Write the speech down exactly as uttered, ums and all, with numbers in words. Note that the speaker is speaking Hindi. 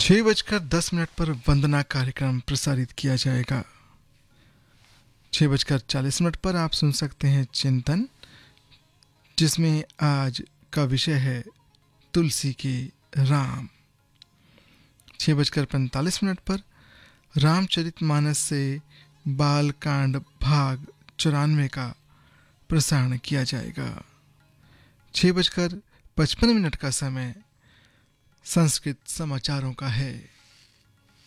छः बजकर दस मिनट पर वंदना कार्यक्रम प्रसारित किया जाएगा। छः बजकर चालीस मिनट पर आप सुन सकते हैं चिंतन, जिसमें आज का विषय है तुलसी के राम। छः बजकर पैंतालीस मिनट पर रामचरितमानस से बालकांड भाग चौरानवे का प्रसारण किया जाएगा। छः बजकर पचपन मिनट का समय संस्कृत समाचारों का है।